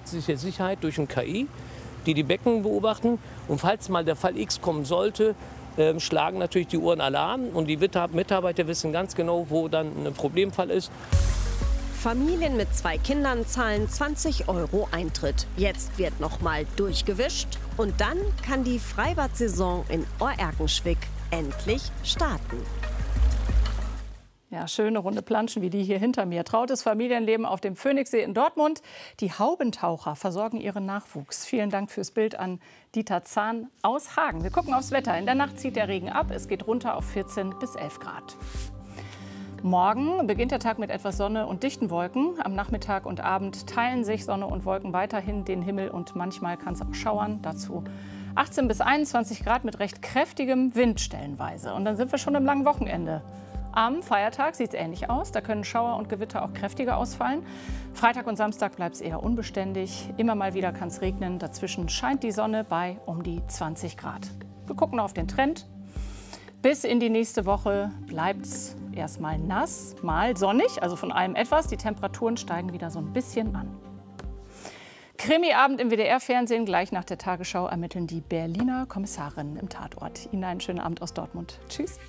zusätzliche Sicherheit durch ein KI, die Becken beobachten. Und falls mal der Fall X kommen sollte, schlagen natürlich die Uhren Alarm. Und die Mitarbeiter wissen ganz genau, wo dann ein Problemfall ist. Familien mit 2 Kindern zahlen 20 € Eintritt. Jetzt wird noch mal durchgewischt und dann kann die Freibad-Saison in Oerkenschwick endlich starten. Ja, schöne runde Planschen wie die hier hinter mir. Trautes Familienleben auf dem Phoenixsee in Dortmund. Die Haubentaucher versorgen ihren Nachwuchs. Vielen Dank fürs Bild an Dieter Zahn aus Hagen. Wir gucken aufs Wetter. In der Nacht zieht der Regen ab. Es geht runter auf 14 bis 11 Grad. Morgen beginnt der Tag mit etwas Sonne und dichten Wolken. Am Nachmittag und Abend teilen sich Sonne und Wolken weiterhin den Himmel und manchmal kann es auch schauern. Dazu 18 bis 21 Grad mit recht kräftigem Wind stellenweise. Und dann sind wir schon im langen Wochenende. Am Feiertag sieht es ähnlich aus. Da können Schauer und Gewitter auch kräftiger ausfallen. Freitag und Samstag bleibt es eher unbeständig. Immer mal wieder kann es regnen. Dazwischen scheint die Sonne bei um die 20 Grad. Wir gucken auf den Trend. Bis in die nächste Woche bleibt es erstmal nass, mal sonnig, also von allem etwas. Die Temperaturen steigen wieder so ein bisschen an. Krimi-Abend im WDR-Fernsehen. Gleich nach der Tagesschau ermitteln die Berliner Kommissarinnen im Tatort. Ihnen einen schönen Abend aus Dortmund. Tschüss.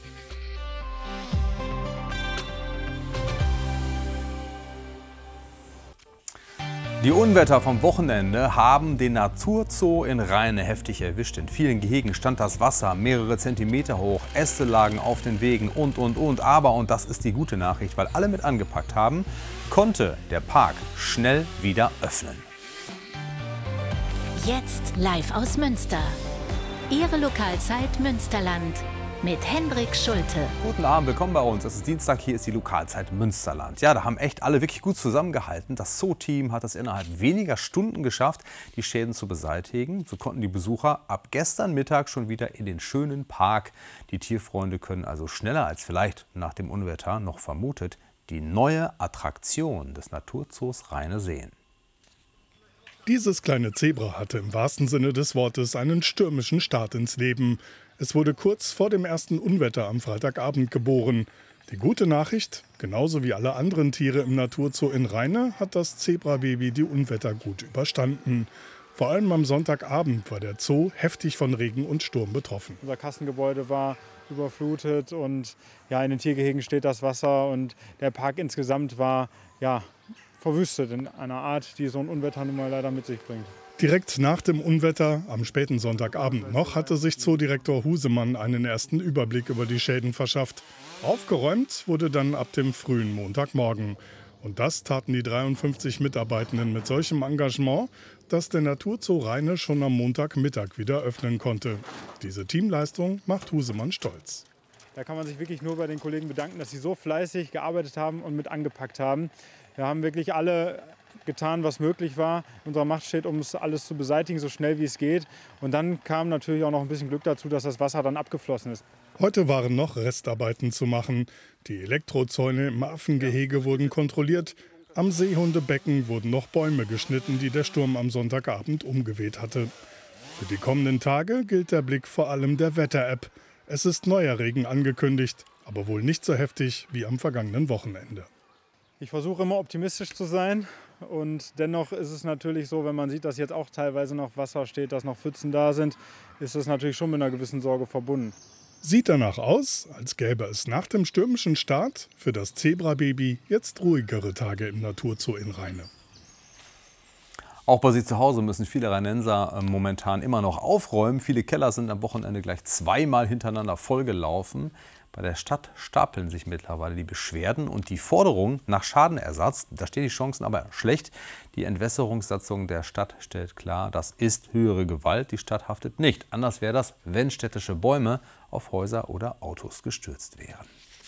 Die Unwetter vom Wochenende haben den Naturzoo in Rheine heftig erwischt. In vielen Gehegen stand das Wasser mehrere Zentimeter hoch, Äste lagen auf den Wegen und. Aber, und das ist die gute Nachricht, weil alle mit angepackt haben, konnte der Park schnell wieder öffnen. Jetzt live aus Münster. Ihre Lokalzeit Münsterland. Mit Hendrik Schulte. Guten Abend, willkommen bei uns. Es ist Dienstag, hier ist die Lokalzeit Münsterland. Ja, da haben echt alle wirklich gut zusammengehalten. Das Zoo-Team hat es innerhalb weniger Stunden geschafft, die Schäden zu beseitigen. So konnten die Besucher ab gestern Mittag schon wieder in den schönen Park. Die Tierfreunde können also schneller als vielleicht nach dem Unwetter noch vermutet die neue Attraktion des Naturzoos Rheine sehen. Dieses kleine Zebra hatte im wahrsten Sinne des Wortes einen stürmischen Start ins Leben. Es wurde kurz vor dem ersten Unwetter am Freitagabend geboren. Die gute Nachricht, genauso wie alle anderen Tiere im Naturzoo in Rheine, hat das Zebrababy die Unwetter gut überstanden. Vor allem am Sonntagabend war der Zoo heftig von Regen und Sturm betroffen. Unser Kassengebäude war überflutet und ja, in den Tiergehegen steht das Wasser und der Park insgesamt war verwüstet in einer Art, die so ein Unwetter nun mal leider mit sich bringt. Direkt nach dem Unwetter, am späten Sonntagabend noch, hatte sich Zoodirektor Husemann einen ersten Überblick über die Schäden verschafft. Aufgeräumt wurde dann ab dem frühen Montagmorgen. Und das taten die 53 Mitarbeitenden mit solchem Engagement, dass der Naturzoo Rheine schon am Montagmittag wieder öffnen konnte. Diese Teamleistung macht Husemann stolz. Da kann man sich wirklich nur bei den Kollegen bedanken, dass sie so fleißig gearbeitet haben und mit angepackt haben. Wir haben wirklich alle getan, was möglich war. In unserer Macht steht, um es alles zu beseitigen, so schnell wie es geht. Und dann kam natürlich auch noch ein bisschen Glück dazu, dass das Wasser dann abgeflossen ist. Heute waren noch Restarbeiten zu machen. Die Elektrozäune im Affengehege wurden kontrolliert. Am Seehundebecken wurden noch Bäume geschnitten, die der Sturm am Sonntagabend umgeweht hatte. Für die kommenden Tage gilt der Blick vor allem der Wetter-App. Es ist neuer Regen angekündigt, aber wohl nicht so heftig wie am vergangenen Wochenende. Ich versuche immer optimistisch zu sein und dennoch ist es natürlich so, wenn man sieht, dass jetzt auch teilweise noch Wasser steht, dass noch Pfützen da sind, ist es natürlich schon mit einer gewissen Sorge verbunden. Sieht danach aus, als gäbe es nach dem stürmischen Start für das Zebrababy jetzt ruhigere Tage im Naturzoo in Rheine. Auch bei sich zu Hause müssen viele Rheinenser momentan immer noch aufräumen. Viele Keller sind am Wochenende gleich zweimal hintereinander vollgelaufen. Bei der Stadt stapeln sich mittlerweile die Beschwerden und die Forderungen nach Schadenersatz. Da stehen die Chancen aber schlecht. Die Entwässerungssatzung der Stadt stellt klar, das ist höhere Gewalt. Die Stadt haftet nicht. Anders wäre das, wenn städtische Bäume auf Häuser oder Autos gestürzt wären.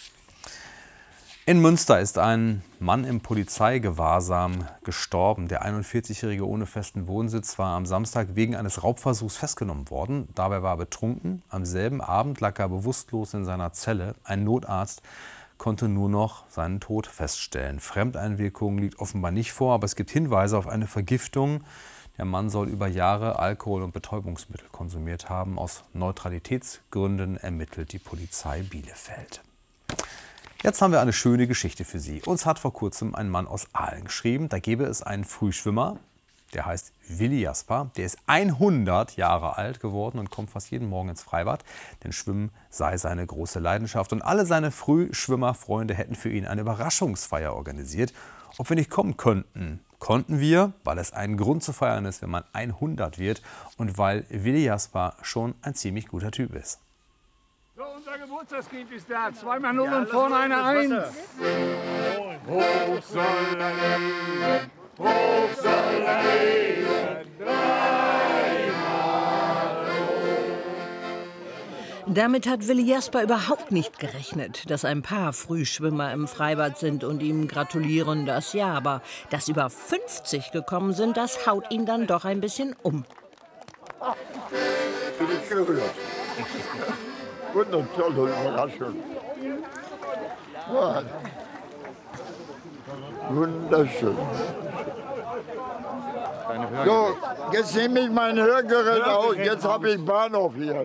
In Münster ist ein Mann im Polizeigewahrsam gestorben. Der 41-Jährige ohne festen Wohnsitz war am Samstag wegen eines Raubversuchs festgenommen worden. Dabei war er betrunken. Am selben Abend lag er bewusstlos in seiner Zelle. Ein Notarzt konnte nur noch seinen Tod feststellen. Fremdeinwirkung liegt offenbar nicht vor, aber es gibt Hinweise auf eine Vergiftung. Der Mann soll über Jahre Alkohol und Betäubungsmittel konsumiert haben. Aus Neutralitätsgründen ermittelt die Polizei Bielefeld. Jetzt haben wir eine schöne Geschichte für Sie. Uns hat vor kurzem ein Mann aus Aalen geschrieben, da gäbe es einen Frühschwimmer, Der heißt Willi Jasper. Der ist 100 Jahre alt geworden und kommt fast jeden Morgen ins Freibad. Denn Schwimmen sei seine große Leidenschaft. Und alle seine Frühschwimmerfreunde hätten für ihn eine Überraschungsfeier organisiert. Ob wir nicht kommen könnten, konnten wir, weil es einen Grund zu feiern ist, wenn man 100 wird. Und weil Willi Jasper schon ein ziemlich guter Typ ist. So, unser Geburtstagskind ist da. 2x0 und vorne eine 1. Hoch soll er leben, hoch soll er leben, dreimal hoch. Damit hat Willi Jasper überhaupt nicht gerechnet, dass ein paar Frühschwimmer im Freibad sind und ihm gratulieren das ja. Aber dass über 50 gekommen sind, das haut ihn dann doch ein bisschen um. Bin ich gerührt. Und eine tolle Überraschung. Ja. Wunderschön. So, jetzt nehme ich mein Hörgerät aus. Jetzt habe ich Bahnhof hier.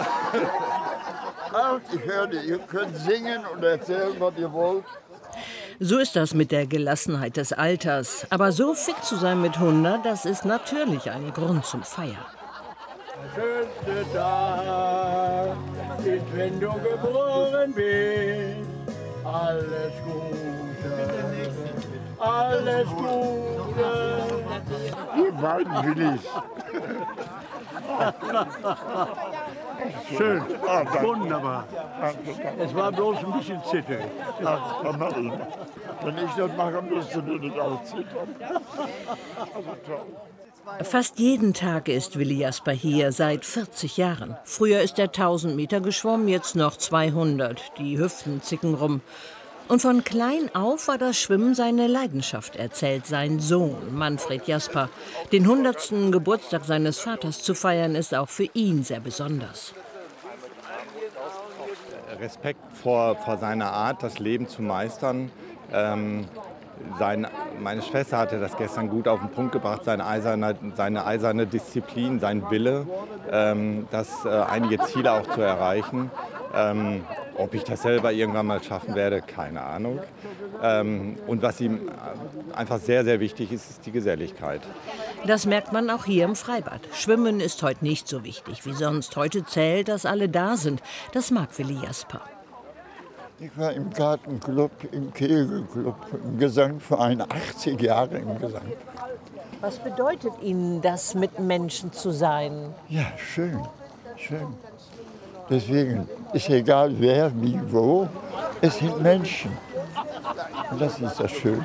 Ich höre, ihr könnt singen und erzählen, was ihr wollt. So ist das mit der Gelassenheit des Alters. Aber so fit zu sein mit 100, das ist natürlich ein Grund zum Feiern. Der schönste Tag ist, wenn du geboren bist. Alles Gute, alles Gute. Die beiden Willis. Schön, wunderbar. Es war bloß ein bisschen zittrig. Ach, wenn ich das mache, müsst ihr nicht auch zittern. Also toll. Fast jeden Tag ist Willi Jasper hier, seit 40 Jahren. Früher ist er 1000 Meter geschwommen, jetzt noch 200. Die Hüften zicken rum. Und von klein auf war das Schwimmen seine Leidenschaft, erzählt sein Sohn Manfred Jasper. Den 100. Geburtstag seines Vaters zu feiern, ist auch für ihn sehr besonders. Respekt vor seiner Art, das Leben zu meistern. Meine Schwester hatte das gestern gut auf den Punkt gebracht, seine eiserne Disziplin, sein Wille, einige Ziele auch zu erreichen. Ob ich das selber irgendwann mal schaffen werde, keine Ahnung. Und was ihm einfach sehr, sehr wichtig ist, ist die Geselligkeit. Das merkt man auch hier im Freibad. Schwimmen ist heute nicht so wichtig wie sonst. Heute zählt, dass alle da sind. Das mag Willi Jasper. Ich war im Gartenclub, im Kegelclub, im Gesangverein, 80 Jahre im Gesangverein. Was bedeutet Ihnen das, mit Menschen zu sein? Ja, schön, schön. Deswegen ist egal wer, wie, wo, es sind Menschen. Und das ist das Schöne.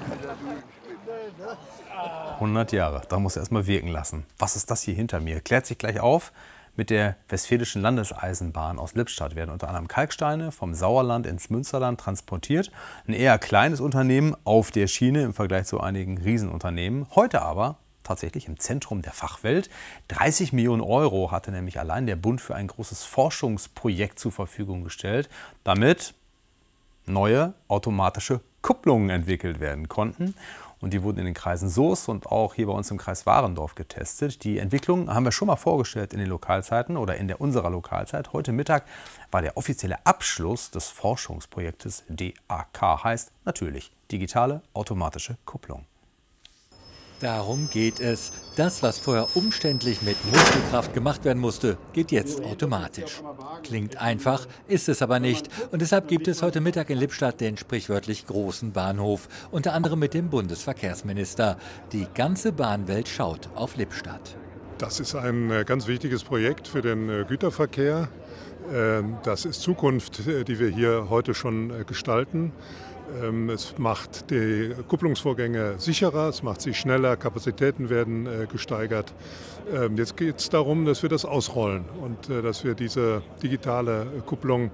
100 Jahre, da muss er erst mal wirken lassen. Was ist das hier hinter mir? Klärt sich gleich auf. Mit der Westfälischen Landeseisenbahn aus Lippstadt werden unter anderem Kalksteine vom Sauerland ins Münsterland transportiert. Ein eher kleines Unternehmen auf der Schiene im Vergleich zu einigen Riesenunternehmen. Heute aber tatsächlich im Zentrum der Fachwelt. 30 Millionen Euro hatte nämlich allein der Bund für ein großes Forschungsprojekt zur Verfügung gestellt, damit neue automatische Kupplungen entwickelt werden konnten. Und die wurden in den Kreisen Soest und auch hier bei uns im Kreis Warendorf getestet. Die Entwicklung haben wir schon mal vorgestellt in den Lokalzeiten oder in unserer Lokalzeit. Heute Mittag war der offizielle Abschluss des Forschungsprojektes DAK. Heißt natürlich digitale automatische Kupplung. Darum geht es. Das, was vorher umständlich mit Muskelkraft gemacht werden musste, geht jetzt automatisch. Klingt einfach, ist es aber nicht. Und deshalb gibt es heute Mittag in Lippstadt den sprichwörtlich großen Bahnhof. Unter anderem mit dem Bundesverkehrsminister. Die ganze Bahnwelt schaut auf Lippstadt. Das ist ein ganz wichtiges Projekt für den Güterverkehr. Das ist Zukunft, die wir hier heute schon gestalten. Es macht die Kupplungsvorgänge sicherer, es macht sie schneller, Kapazitäten werden gesteigert. Jetzt geht es darum, dass wir das ausrollen und dass wir diese digitale Kupplung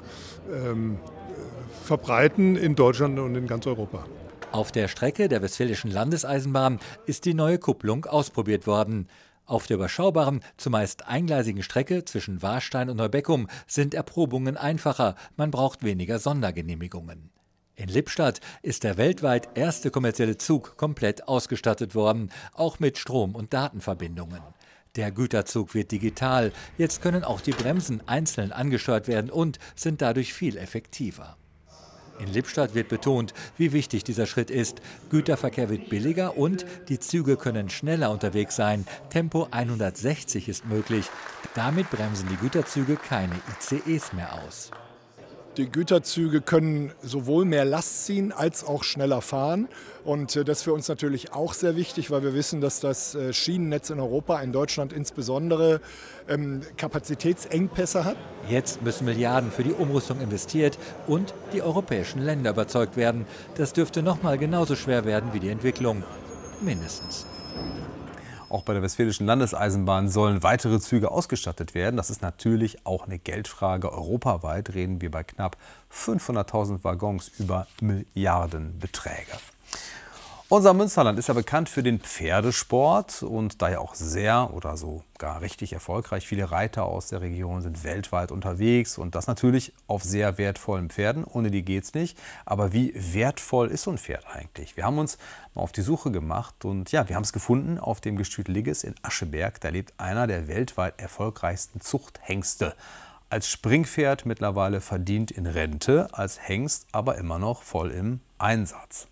verbreiten in Deutschland und in ganz Europa. Auf der Strecke der Westfälischen Landeseisenbahn ist die neue Kupplung ausprobiert worden. Auf der überschaubaren, zumeist eingleisigen Strecke zwischen Warstein und Neubeckum sind Erprobungen einfacher, man braucht weniger Sondergenehmigungen. In Lippstadt ist der weltweit erste kommerzielle Zug komplett ausgestattet worden, auch mit Strom- und Datenverbindungen. Der Güterzug wird digital, jetzt können auch die Bremsen einzeln angesteuert werden und sind dadurch viel effektiver. In Lippstadt wird betont, wie wichtig dieser Schritt ist. Güterverkehr wird billiger und die Züge können schneller unterwegs sein. Tempo 160 ist möglich. Damit bremsen die Güterzüge keine ICEs mehr aus. Die Güterzüge können sowohl mehr Last ziehen als auch schneller fahren. Und das ist für uns natürlich auch sehr wichtig, weil wir wissen, dass das Schienennetz in Europa, in Deutschland insbesondere, Kapazitätsengpässe hat. Jetzt müssen Milliarden für die Umrüstung investiert und die europäischen Länder überzeugt werden. Das dürfte noch mal genauso schwer werden wie die Entwicklung. Mindestens. Auch bei der Westfälischen Landeseisenbahn sollen weitere Züge ausgestattet werden. Das ist natürlich auch eine Geldfrage. Europaweit reden wir bei knapp 500.000 Waggons über Milliardenbeträge. Unser Münsterland ist ja bekannt für den Pferdesport und daher auch sehr oder sogar richtig erfolgreich. Viele Reiter aus der Region sind weltweit unterwegs und das natürlich auf sehr wertvollen Pferden. Ohne die geht's nicht. Aber wie wertvoll ist so ein Pferd eigentlich? Wir haben uns mal auf die Suche gemacht und ja, wir haben es gefunden auf dem Gestüt Ligges in Ascheberg. Da lebt einer der weltweit erfolgreichsten Zuchthengste. Als Springpferd mittlerweile verdient in Rente, als Hengst aber immer noch voll im Einsatz.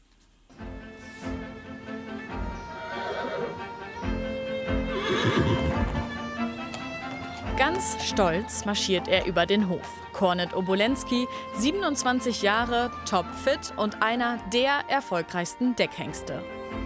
Ganz stolz marschiert er über den Hof. Kornet Obolenski, 27 Jahre, topfit und einer der erfolgreichsten Deckhengste.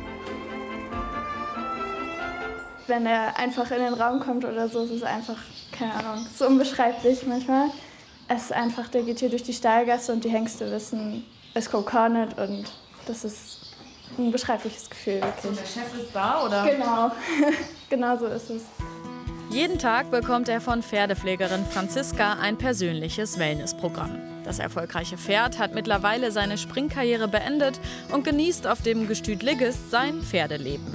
Wenn er einfach in den Raum kommt oder so, ist es einfach, keine Ahnung, so unbeschreiblich manchmal. Es ist einfach, der geht hier durch die Stallgasse und die Hengste wissen, es kommt Kornet und das ist ein unbeschreibliches Gefühl, wirklich. Und der Chef ist da, oder? Genau, genau so ist es. Jeden Tag bekommt er von Pferdepflegerin Franziska ein persönliches Wellnessprogramm. Das erfolgreiche Pferd hat mittlerweile seine Springkarriere beendet und genießt auf dem Gestüt Ligges sein Pferdeleben.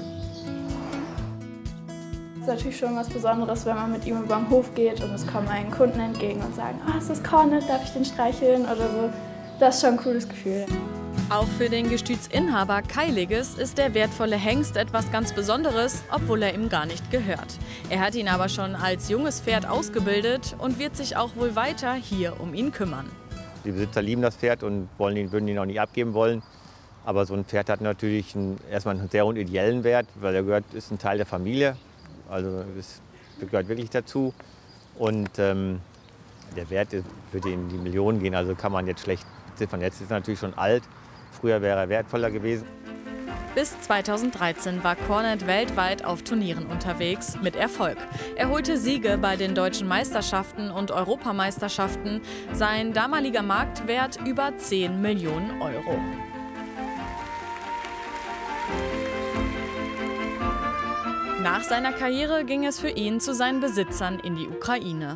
Es ist natürlich schon was Besonderes, wenn man mit ihm über den Hof geht und es kommen einen Kunden entgegen und sagen, es ist Kornet, darf ich den streicheln oder so. Das ist schon ein cooles Gefühl. Auch für den Gestütsinhaber Kai Ligges ist der wertvolle Hengst etwas ganz Besonderes, obwohl er ihm gar nicht gehört. Er hat ihn aber schon als junges Pferd ausgebildet und wird sich auch wohl weiter hier um ihn kümmern. Die Besitzer lieben das Pferd und würden ihn auch nicht abgeben wollen. Aber so ein Pferd hat natürlich erstmal einen sehr ideellen Wert, weil er ist ein Teil der Familie. Also es gehört wirklich dazu. Und der Wert wird in die Millionen gehen, also kann man jetzt schlecht beziffern. Jetzt ist er natürlich schon alt. Früher wäre er wertvoller gewesen. Bis 2013 war Kornet weltweit auf Turnieren unterwegs, mit Erfolg. Er holte Siege bei den deutschen Meisterschaften und Europameisterschaften. Sein damaliger Marktwert über 10 Millionen Euro. Nach seiner Karriere ging es für ihn zu seinen Besitzern in die Ukraine.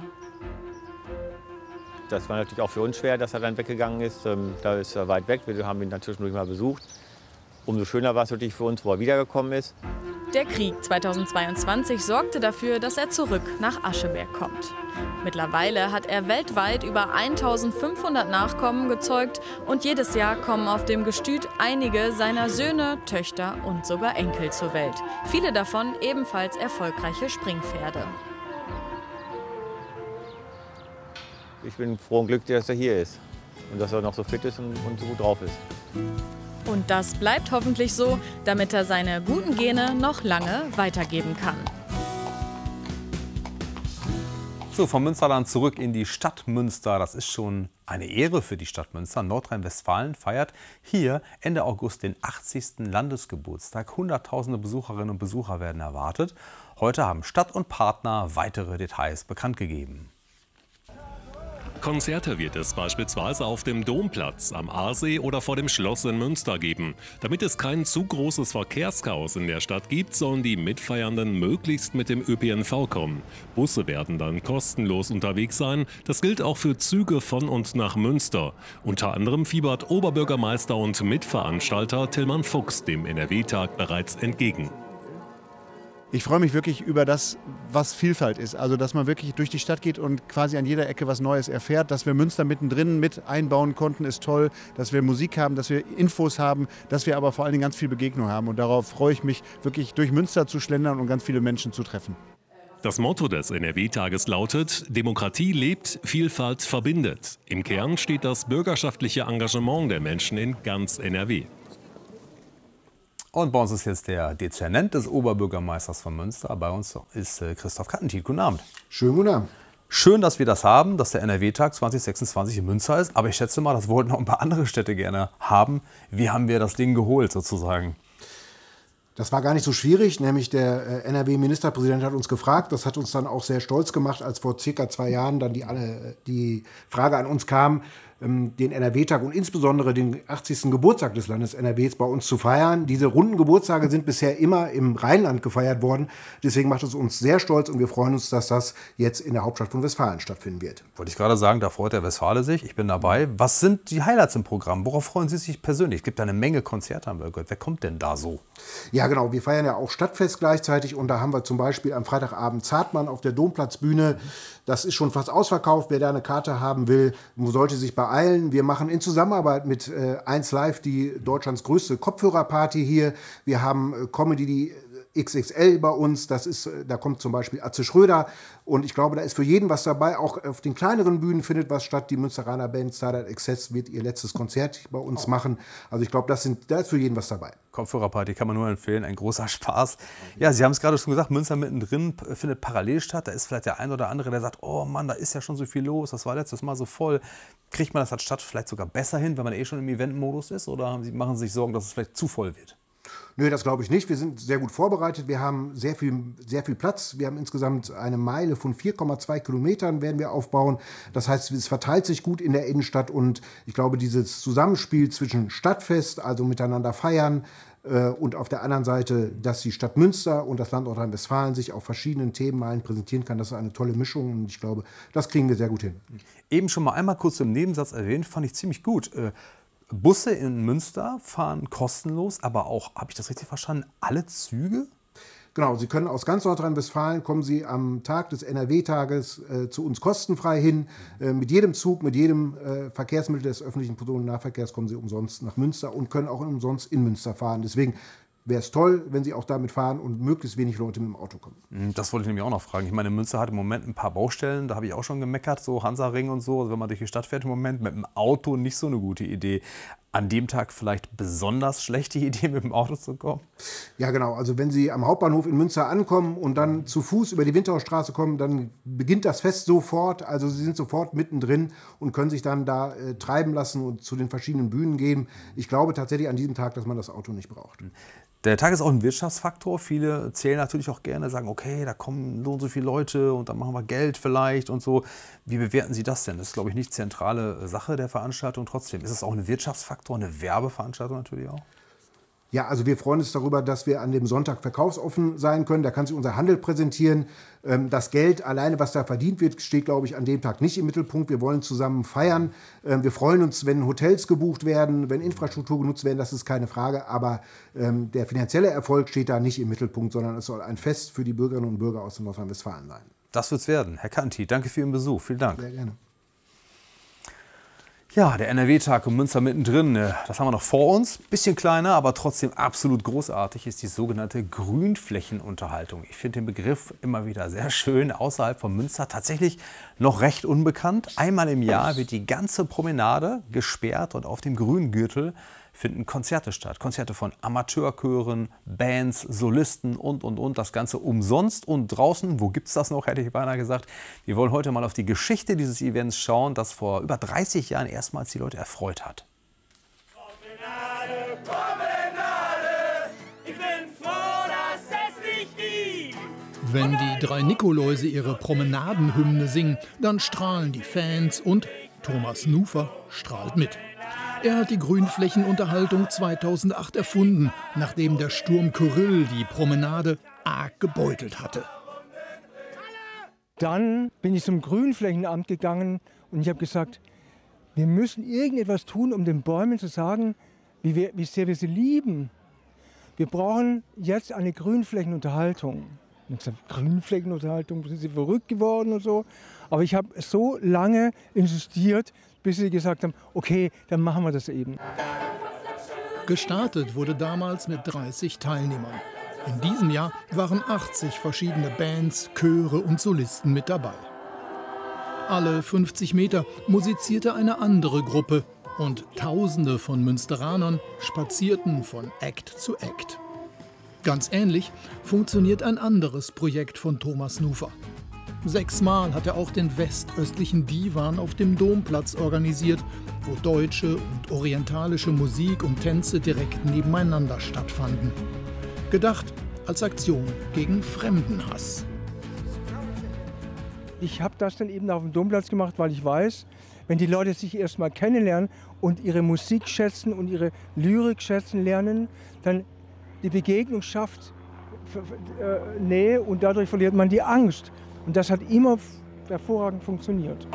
Das war natürlich auch für uns schwer, dass er dann weggegangen ist. Da ist er weit weg. Wir haben ihn dann zwischendurch mal besucht. Umso schöner war es natürlich für uns, wo er wiedergekommen ist. Der Krieg 2022 sorgte dafür, dass er zurück nach Ascheberg kommt. Mittlerweile hat er weltweit über 1500 Nachkommen gezeugt und jedes Jahr kommen auf dem Gestüt einige seiner Söhne, Töchter und sogar Enkel zur Welt. Viele davon ebenfalls erfolgreiche Springpferde. Ich bin froh und glücklich, dass er hier ist und dass er noch so fit ist und so gut drauf ist. Und das bleibt hoffentlich so, damit er seine guten Gene noch lange weitergeben kann. So, vom Münsterland zurück in die Stadt Münster. Das ist schon eine Ehre für die Stadt Münster. Nordrhein-Westfalen feiert hier Ende August den 80. Landesgeburtstag. Hunderttausende Besucherinnen und Besucher werden erwartet. Heute haben Stadt und Partner weitere Details bekannt gegeben. Konzerte wird es beispielsweise auf dem Domplatz, am Aasee oder vor dem Schloss in Münster geben. Damit es kein zu großes Verkehrschaos in der Stadt gibt, sollen die Mitfeiernden möglichst mit dem ÖPNV kommen. Busse werden dann kostenlos unterwegs sein. Das gilt auch für Züge von und nach Münster. Unter anderem fiebert Oberbürgermeister und Mitveranstalter Tillmann Fuchs dem NRW-Tag bereits entgegen. Ich freue mich wirklich über das, was Vielfalt ist. Also, dass man wirklich durch die Stadt geht und quasi an jeder Ecke was Neues erfährt. Dass wir Münster mittendrin mit einbauen konnten, ist toll. Dass wir Musik haben, dass wir Infos haben, dass wir aber vor allen Dingen ganz viel Begegnung haben. Und darauf freue ich mich, wirklich durch Münster zu schlendern und ganz viele Menschen zu treffen. Das Motto des NRW-Tages lautet: Demokratie lebt, Vielfalt verbindet. Im Kern steht das bürgerschaftliche Engagement der Menschen in ganz NRW. Und bei uns ist jetzt der Dezernent des Oberbürgermeisters von Münster. Bei uns ist Christoph Kattentit. Guten Abend. Schönen guten Abend. Schön, dass wir das haben, dass der NRW-Tag 2026 in Münster ist. Aber ich schätze mal, das wollten auch ein paar andere Städte gerne haben. Wie haben wir das Ding geholt sozusagen? Das war gar nicht so schwierig, nämlich der NRW-Ministerpräsident hat uns gefragt. Das hat uns dann auch sehr stolz gemacht, als vor circa 2 Jahren dann die Frage an uns kam, den NRW-Tag und insbesondere den 80. Geburtstag des Landes NRWs bei uns zu feiern. Diese runden Geburtstage sind bisher immer im Rheinland gefeiert worden. Deswegen macht es uns sehr stolz und wir freuen uns, dass das jetzt in der Hauptstadt von Westfalen stattfinden wird. Wollte ich gerade sagen, da freut der Westfale sich. Ich bin dabei. Was sind die Highlights im Programm? Worauf freuen Sie sich persönlich? Es gibt eine Menge Konzerte, haben wir gehört. Wer kommt denn da so? Ja, genau. Wir feiern ja auch Stadtfest gleichzeitig und da haben wir zum Beispiel am Freitagabend Zartmann auf der Domplatzbühne. Das ist schon fast ausverkauft. Wer da eine Karte haben will, sollte sich beeilen. Wir machen in Zusammenarbeit mit 1Live die Deutschlands größte Kopfhörerparty hier. Wir haben Comedy XXL bei uns. Da kommt zum Beispiel Atze Schröder. Und ich glaube, da ist für jeden was dabei. Auch auf den kleineren Bühnen findet was statt. Die Münsteraner Band Starlight Access wird ihr letztes Konzert bei uns machen. Also ich glaube, da ist für jeden was dabei. Kopfhörerparty kann man nur empfehlen, ein großer Spaß. Ja, Sie haben es gerade schon gesagt, Münster mittendrin findet parallel statt. Da ist vielleicht der ein oder andere, der sagt, oh Mann, da ist ja schon so viel los, das war letztes Mal so voll. Kriegt man das als Stadt vielleicht sogar besser hin, wenn man schon im Eventmodus ist? Oder machen Sie sich Sorgen, dass es vielleicht zu voll wird? Nö, das glaube ich nicht. Wir sind sehr gut vorbereitet. Wir haben sehr viel Platz. Wir haben insgesamt eine Meile von 4,2 Kilometern werden wir aufbauen. Das heißt, es verteilt sich gut in der Innenstadt. Und ich glaube, dieses Zusammenspiel zwischen Stadtfest, also miteinander feiern, und auf der anderen Seite, dass die Stadt Münster und das Land Nordrhein-Westfalen sich auf verschiedenen Themenmalen präsentieren kann, das ist eine tolle Mischung. Und ich glaube, das kriegen wir sehr gut hin. Eben schon mal einmal kurz im Nebensatz erwähnt, fand ich ziemlich gut. Busse in Münster fahren kostenlos, aber auch, habe ich das richtig verstanden, alle Züge? Genau, Sie können aus ganz Nordrhein-Westfalen, kommen Sie am Tag des NRW-Tages zu uns kostenfrei hin. Mit jedem Zug, mit jedem Verkehrsmittel des öffentlichen Personennahverkehrs kommen Sie umsonst nach Münster und können auch umsonst in Münster fahren. Deswegen wäre es toll, wenn Sie auch damit fahren und möglichst wenig Leute mit dem Auto kommen. Das wollte ich nämlich auch noch fragen. Ich meine, Münster hat im Moment ein paar Baustellen, da habe ich auch schon gemeckert, so Hansaring und so. Also wenn man durch die Stadt fährt im Moment, mit dem Auto nicht so eine gute Idee. An dem Tag vielleicht besonders schlechte Idee, mit dem Auto zu kommen? Ja, genau. Also wenn Sie am Hauptbahnhof in Münster ankommen und dann zu Fuß über die Winterstraße kommen, dann beginnt das Fest sofort. Also Sie sind sofort mittendrin und können sich dann da treiben lassen und zu den verschiedenen Bühnen gehen. Ich glaube tatsächlich an diesem Tag, dass man das Auto nicht braucht. Der Tag ist auch ein Wirtschaftsfaktor. Viele zählen natürlich auch gerne, sagen, okay, da kommen so und so viele Leute und dann machen wir Geld vielleicht und so. Wie bewerten Sie das denn? Das ist, glaube ich, nicht zentrale Sache der Veranstaltung. Trotzdem, ist es auch ein Wirtschaftsfaktor, eine Werbeveranstaltung natürlich auch? Ja, also wir freuen uns darüber, dass wir an dem Sonntag verkaufsoffen sein können. Da kann sich unser Handel präsentieren. Das Geld alleine, was da verdient wird, steht, glaube ich, an dem Tag nicht im Mittelpunkt. Wir wollen zusammen feiern. Wir freuen uns, wenn Hotels gebucht werden, wenn Infrastruktur genutzt werden, das ist keine Frage. Aber der finanzielle Erfolg steht da nicht im Mittelpunkt, sondern es soll ein Fest für die Bürgerinnen und Bürger aus Nordrhein-Westfalen sein. Das wird's werden. Herr Kattentit, danke für Ihren Besuch. Vielen Dank. Sehr gerne. Ja, der NRW-Tag in Münster mittendrin, das haben wir noch vor uns. Bisschen kleiner, aber trotzdem absolut großartig ist die sogenannte Grünflächenunterhaltung. Ich finde den Begriff immer wieder sehr schön, außerhalb von Münster tatsächlich noch recht unbekannt. Einmal im Jahr wird die ganze Promenade gesperrt und auf dem Grüngürtel finden Konzerte statt. Konzerte von Amateurchören, Bands, Solisten und. Das Ganze umsonst und draußen. Wo gibt's das noch, hätte ich beinahe gesagt. Wir wollen heute mal auf die Geschichte dieses Events schauen, das vor über 30 Jahren erstmals die Leute erfreut hat. Promenade, Promenade, ich bin froh, dass es dich gibt. Wenn die drei Nikoläuse ihre Promenadenhymne singen, dann strahlen die Fans und Thomas Nufer strahlt mit. Er hat die Grünflächenunterhaltung 2008 erfunden, nachdem der Sturm Kyrill die Promenade arg gebeutelt hatte. Dann bin ich zum Grünflächenamt gegangen und ich habe gesagt, wir müssen irgendetwas tun, um den Bäumen zu sagen, wie sehr wir sie lieben. Wir brauchen jetzt eine Grünflächenunterhaltung. Und ich habe gesagt, Grünflächenunterhaltung, sind Sie verrückt geworden und so. Aber ich habe so lange insistiert, bis sie gesagt haben, okay, dann machen wir das eben. Gestartet wurde damals mit 30 Teilnehmern. In diesem Jahr waren 80 verschiedene Bands, Chöre und Solisten mit dabei. Alle 50 Meter musizierte eine andere Gruppe und Tausende von Münsteranern spazierten von Act zu Act. Ganz ähnlich funktioniert ein anderes Projekt von Thomas Nufer. 6-mal hat er auch den westöstlichen Divan auf dem Domplatz organisiert, wo deutsche und orientalische Musik und Tänze direkt nebeneinander stattfanden. Gedacht als Aktion gegen Fremdenhass. Ich habe das dann eben auf dem Domplatz gemacht, weil ich weiß, wenn die Leute sich erst mal kennenlernen und ihre Musik schätzen und ihre Lyrik schätzen lernen, dann die Begegnung schafft Nähe und dadurch verliert man die Angst. Und das hat immer hervorragend funktioniert.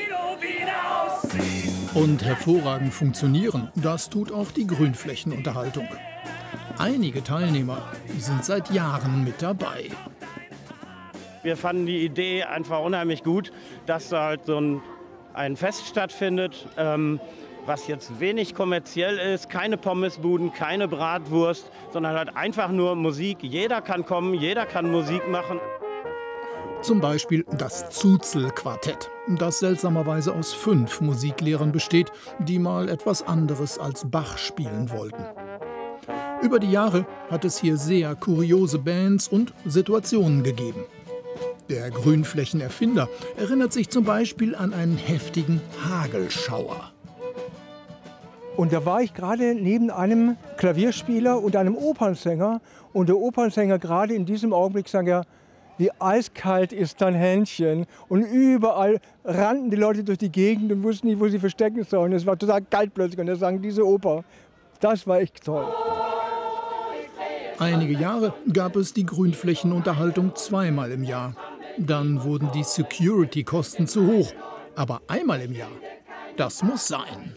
Und hervorragend funktionieren, das tut auch die Grünflächenunterhaltung. Einige Teilnehmer sind seit Jahren mit dabei. Wir fanden die Idee einfach unheimlich gut, dass da halt so ein Fest stattfindet, was jetzt wenig kommerziell ist, keine Pommesbuden, keine Bratwurst, sondern halt einfach nur Musik. Jeder kann kommen, jeder kann Musik machen. Zum Beispiel das Zuzel-Quartett, das seltsamerweise aus 5 Musiklehrern besteht, die mal etwas anderes als Bach spielen wollten. Über die Jahre hat es hier sehr kuriose Bands und Situationen gegeben. Der Grünflächenerfinder erinnert sich zum Beispiel an einen heftigen Hagelschauer. Und da war ich gerade neben einem Klavierspieler und einem Opernsänger. Und der Opernsänger gerade in diesem Augenblick sang er, wie eiskalt ist dein Händchen. Und überall rannten die Leute durch die Gegend und wussten nicht, wo sie verstecken sollen. Es war total kalt plötzlich und er sang diese Oper. Das war echt toll. Einige Jahre gab es die Grünflächenunterhaltung 2-mal im Jahr. Dann wurden die Security-Kosten zu hoch. Aber einmal im Jahr, das muss sein.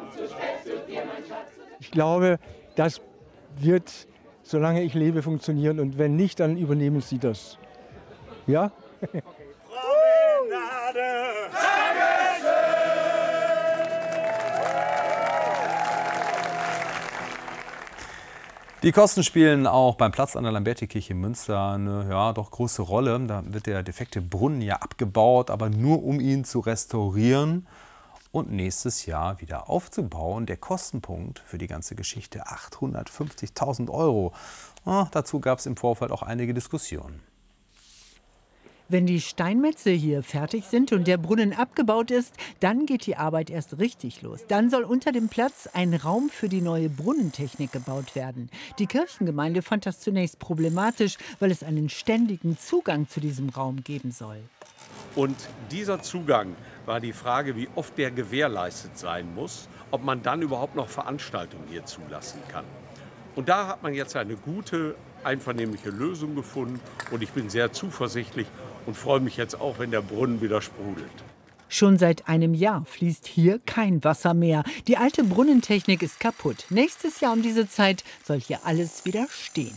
Ich glaube, das wird, solange ich lebe, funktionieren. Und wenn nicht, dann übernehmen Sie das. Ja? Die Kosten spielen auch beim Platz an der Lambertikirche in Münster eine doch große Rolle. Da wird der defekte Brunnen ja abgebaut, aber nur um ihn zu restaurieren und nächstes Jahr wieder aufzubauen. Der Kostenpunkt für die ganze Geschichte 850.000 €. Dazu gab es im Vorfeld auch einige Diskussionen. Wenn die Steinmetze hier fertig sind und der Brunnen abgebaut ist, dann geht die Arbeit erst richtig los. Dann soll unter dem Platz ein Raum für die neue Brunnentechnik gebaut werden. Die Kirchengemeinde fand das zunächst problematisch, weil es einen ständigen Zugang zu diesem Raum geben soll. Und dieser Zugang war die Frage, wie oft der gewährleistet sein muss, ob man dann überhaupt noch Veranstaltungen hier zulassen kann. Und da hat man jetzt eine gute, einvernehmliche Lösung gefunden und ich bin sehr zuversichtlich und freue mich jetzt auch, wenn der Brunnen wieder sprudelt. Schon seit einem Jahr fließt hier kein Wasser mehr. Die alte Brunnentechnik ist kaputt. Nächstes Jahr um diese Zeit soll hier alles wieder stehen.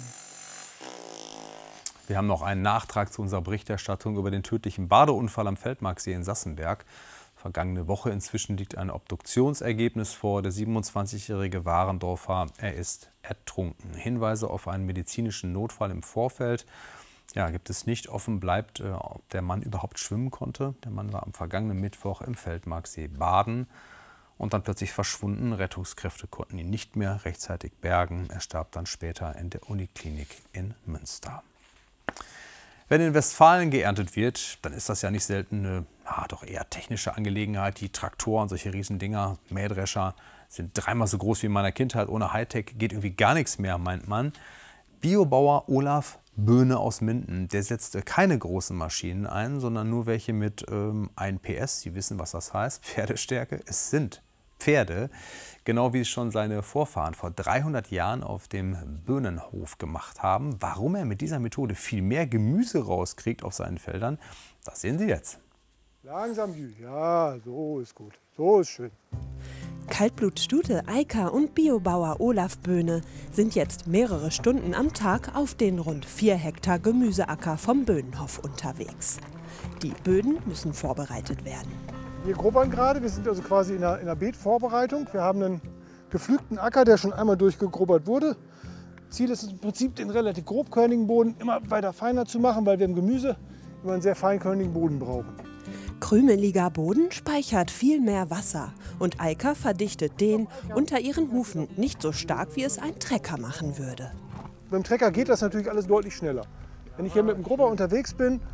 Wir haben noch einen Nachtrag zu unserer Berichterstattung über den tödlichen Badeunfall am Feldmarksee in Sassenberg. Vergangene Woche inzwischen liegt ein Obduktionsergebnis vor. Der 27-jährige Warendorfer, er ist ertrunken. Hinweise auf einen medizinischen Notfall im Vorfeld gibt es nicht. Offen bleibt, ob der Mann überhaupt schwimmen konnte. Der Mann war am vergangenen Mittwoch im Feldmarksee baden und dann plötzlich verschwunden. Rettungskräfte konnten ihn nicht mehr rechtzeitig bergen. Er starb dann später in der Uniklinik in Münster. Wenn in Westfalen geerntet wird, dann ist das ja nicht selten eine doch eher technische Angelegenheit. Die Traktoren, solche Riesendinger, Mähdrescher, sind 3-mal so groß wie in meiner Kindheit. Ohne Hightech geht irgendwie gar nichts mehr, meint man. Biobauer Olaf Böhne aus Minden, der setzte keine großen Maschinen ein, sondern nur welche mit 1 PS. Sie wissen, was das heißt, Pferdestärke. Es sind Pferde, genau wie es schon seine Vorfahren vor 300 Jahren auf dem Böhnenhof gemacht haben. Warum er mit dieser Methode viel mehr Gemüse rauskriegt auf seinen Feldern, das sehen Sie jetzt. Langsam, ja, so ist gut, so ist schön. Kaltblutstute Eika und Biobauer Olaf Böhne sind jetzt mehrere Stunden am Tag auf den rund 4 Hektar Gemüseacker vom Böhnenhof unterwegs. Die Böden müssen vorbereitet werden. Wir grubbern gerade, wir sind also quasi in der Beetvorbereitung. Wir haben einen gepflügten Acker, der schon einmal durchgegrubbert wurde. Ziel ist es im Prinzip, den relativ grobkörnigen Boden immer weiter feiner zu machen, weil wir im Gemüse immer einen sehr feinkörnigen Boden brauchen. Krümeliger Boden speichert viel mehr Wasser und Eika verdichtet den unter ihren Hufen nicht so stark, wie es ein Trecker machen würde. Beim Trecker geht das natürlich alles deutlich schneller. Wenn ich hier mit dem Grubber unterwegs bin,